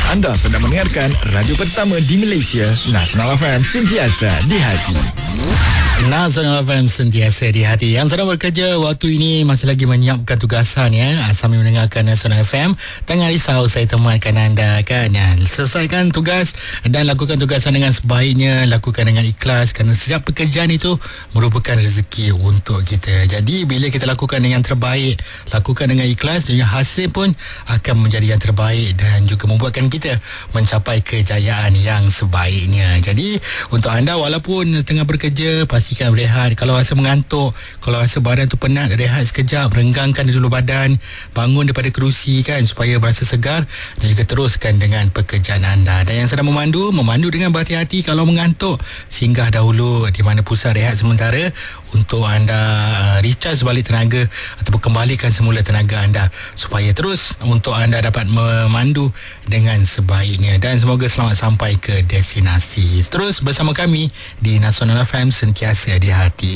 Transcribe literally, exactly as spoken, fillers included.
Anda sedang mendengarkan radio pertama di Malaysia, Nasional F M, sentiasa di hati. Nasional F M sentiasa di hati. Yang sedang bekerja waktu ini masih lagi menyiapkan tugasan ya, sambil mendengarkan Nasional F M. Jangan risau, saya temankan anda kan ya. Selesaikan tugas dan lakukan tugasan dengan sebaiknya, lakukan dengan ikhlas, kerana setiap pekerjaan itu merupakan rezeki untuk kita. Jadi bila kita lakukan dengan terbaik, lakukan dengan ikhlas, dan hasil pun akan menjadi yang terbaik dan juga membuatkan kita mencapai kejayaan yang sebaiknya. Jadi untuk anda, walaupun tengah bekerja, pastikan berehat. Kalau rasa mengantuk, kalau rasa badan tu penat, rehat sekejap, renggangkan dulu badan, bangun daripada kerusi kan, supaya berasa segar, dan juga teruskan dengan pekerjaan anda. Dan yang sedang memandu, memandu dengan berhati-hati. Kalau mengantuk, singgah dahulu di mana pusat rehat sementara untuk anda uh, recharge balik tenaga ataupun kembalikan semula tenaga anda, supaya terus untuk anda dapat memandu dengan sebaiknya. Dan semoga selamat sampai ke destinasi. Terus bersama kami di Nasional F M, sentiasa di hati.